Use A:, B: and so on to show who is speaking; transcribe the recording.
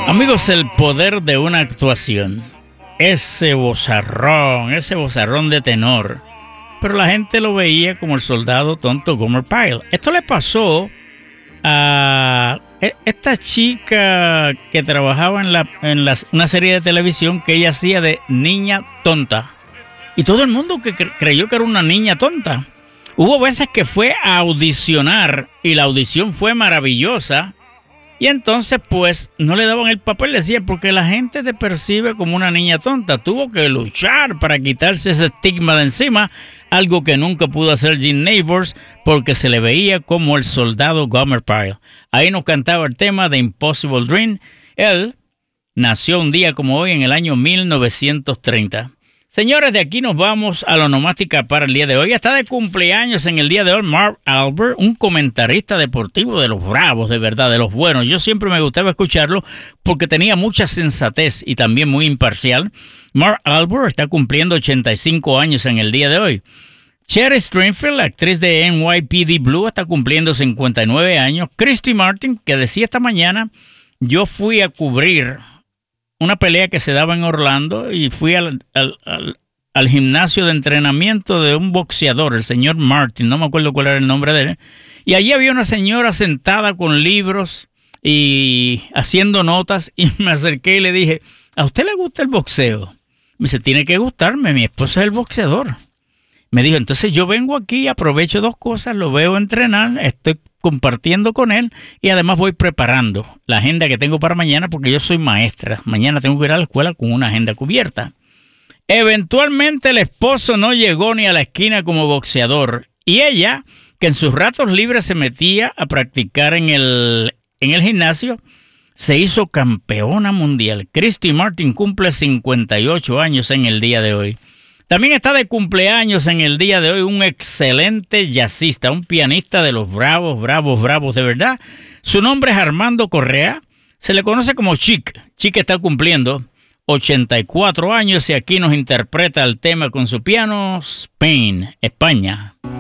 A: Amigos, el poder de una actuación. Ese vozarrón de tenor. Pero la gente lo veía como el soldado tonto Gomer Pyle. Esto le pasó a esta chica que trabajaba en una serie de televisión que ella hacía de niña tonta. Y todo el mundo creyó que era una niña tonta. Hubo veces que fue a audicionar y la audición fue maravillosa. Y entonces, pues, no le daban el papel, decían, porque la gente te percibe como una niña tonta. Tuvo que luchar para quitarse ese estigma de encima, algo que nunca pudo hacer Gene Neighbors, porque se le veía como el soldado Gomer Pyle. Ahí nos cantaba el tema de Impossible Dream. Él nació un día como hoy en el año 1930. Señores, de aquí nos vamos a la onomástica para el día de hoy. Está de cumpleaños en el día de hoy Marv Albert, un comentarista deportivo de los bravos, de verdad, de los buenos. Yo siempre me gustaba escucharlo porque tenía mucha sensatez y también muy imparcial. Marv Albert está cumpliendo 85 años en el día de hoy. Cherry Stringfield, la actriz de NYPD Blue, está cumpliendo 59 años. Christy Martin, que decía esta mañana, yo fui a cubrir una pelea que se daba en Orlando y fui al gimnasio de entrenamiento de un boxeador, el señor Martin, no me acuerdo cuál era el nombre de él, y allí había una señora sentada con libros y haciendo notas, y me acerqué y le dije, ¿a usted le gusta el boxeo? Me dice, tiene que gustarme, mi esposo es el boxeador. Me dijo, entonces yo vengo aquí, aprovecho dos cosas, lo veo entrenar, estoy compartiendo con él y además voy preparando la agenda que tengo para mañana porque yo soy maestra. Mañana tengo que ir a la escuela con una agenda cubierta. Eventualmente el esposo no llegó ni a la esquina como boxeador y ella, que en sus ratos libres se metía a practicar en el gimnasio, se hizo campeona mundial. Christy Martin cumple 58 años en el día de hoy. También está de cumpleaños en el día de hoy un excelente jazzista, un pianista de los bravos de verdad. Su nombre es Armando Correa, se le conoce como Chic. Chic está cumpliendo 84 años y aquí nos interpreta el tema con su piano Spain, España.